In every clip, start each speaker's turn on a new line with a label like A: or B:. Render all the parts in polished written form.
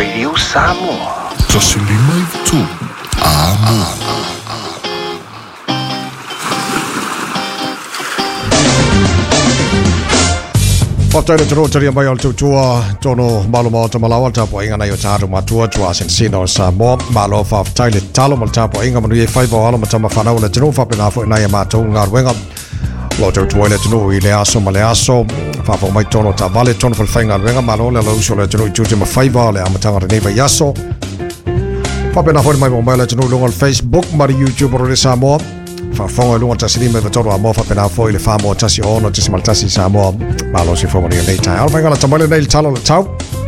A: Radio Samoa.
B: Tasilima tu amo.
C: Whataira te rotaria mai al tautua tono maluma o te malawa tapo inga nei o tāru matua tua sensino Samoa malo whawhataile talo mal tapo inga manu e whaiva alo matama whanau le tino whapena fo inai mātou ngā ruenga lo tautua le tino i le aso ma le aso whawhau mai tono ta vale tono whalwhai ngā ruenga malo le lauso le tino i tūte ma whaiva le amatanga renei vai aso whapena fo mai mai le tino lunga Facebook mari YouTube o le Samoa Whafonga lunga tasiri me vatoro a mofa pena foi le famo tasi ono tasi maltasi Samoa malo si fonga ni nei tai. Al venga la tamale nei talo le tau.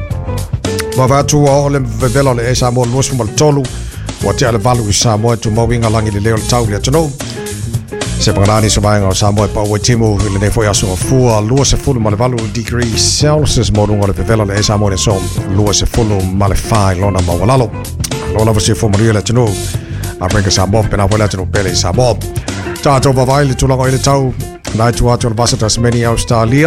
C: Ma vatu o le vevelo le Samoa lusu mal tolu. Wa te ale valu i Samoa tu mawinga langi le leo le tau le tano. Se pangani so vainga o Samoa pa o timu le nei foi aso fua lua se fulu mal valu degree Celsius mo lunga le vevelo le Samoa le so lua se fulu mal fai lona mawalalo. Lona vasi fo maria le tano. Afrika Samoa pena vola tino pele Samoa. Tato vavai le tulanga ile tau nai tua le basa Tasmania Australia.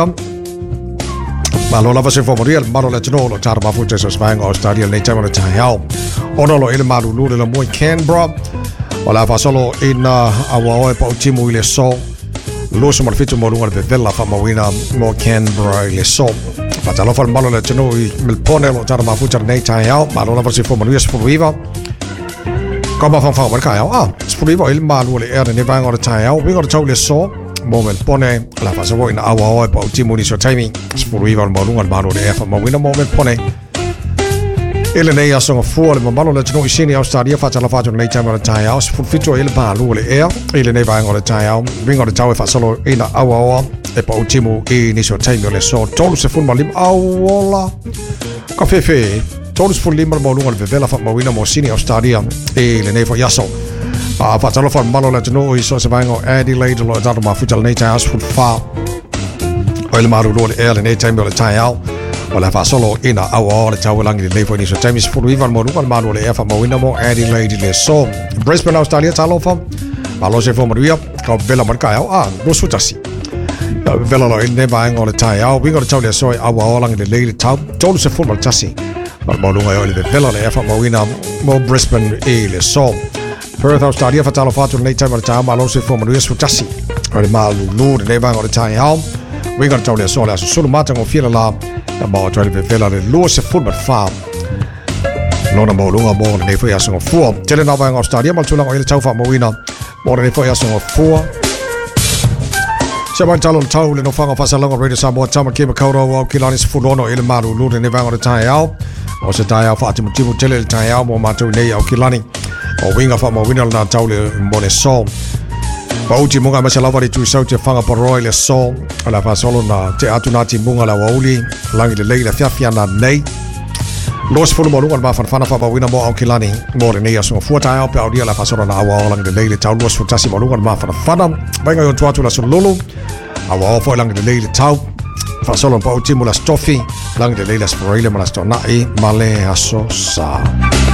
C: Malola va se fomoria malo le tino lo tar bafu te sosvanga Australia nei tama te hao. Onolo ile malu le mo Canberra. Wala fa solo ina awa pa utimu ile so. Lo so marfitu mo lunga de vella fa mawina mo Canberra ile so. Fatalo fa malo le tino i Melbourne lo tar bafu te nei tai hao. Malola va se fomoria sfuiva. Kama fa marka ya spulivo il malu le era ne vanga o tai au wingo tau le so moment pone la fa so in awa pa utimu ni so timing spulivo al malu al malu le fa ma wina moment pone ele nei aso fu le malu le tino isini Australia fa la fa nei time o tai au spulivo il malu le era ele ne vanga o tai au wingo tau fa solo in awa e pa utimu e ni so timing le so tolu se fu malim awola kafefe Todos for lima mo lunga le vela fa mawina mo sini Australia e le nei fa yaso fa talo fa malo le no i so se vango Adelaide lo dato ma futal nei tai as fu fa o le maru lo le nei tai mo le tai au o la fa solo ina awa le tau langi le fa ni so tai fu ivan mo lunga malu le fa mawina mo Adelaide le so Brisbane Australia talo fa malo se fo maria ka vela marka au no sutasi vela lo ne vango le tai au wingo le tau le so awa langi le tau tolu se fu mal tasi Malunga yo le vela le fa mawina mo Brisbane e le so Perth Australia fa talo fatu nei time ta malo se fo manuia sutasi o malu lu le vanga o tai hao we got tau le so la sulu mata ngo fiela la ma to le vela le lu se fu fa lona mo lunga mo le fa ya so fu tele na vanga Australia mal tula o le tau fa mawina mo le fa ya so fu Siapa talo tau le no fanga fa salonga Radio Samoa tama ke kauro o kilani se fu lono ele malu lu le vanga o tai hao o se tai au fatu timu tele tai au mo matu nei au kilani o winga fa mo winga na tau le mo le so pa uti munga ma se lava tu sau te fanga poroi le so ala fa solo na te atu na ti munga la wauli langi le leila fiafia na nei los fulu mo lunga ma fa fa pa winga mo au kilani mo le nei aso fu tai au pa dia la fa solo na awa langi le leila tau los futasi mo lunga ma fa venga yo tu la solo awa fo langi le leila tau fa solo pa utimu la stoffi lang de leila sporele ma la stona e male aso sa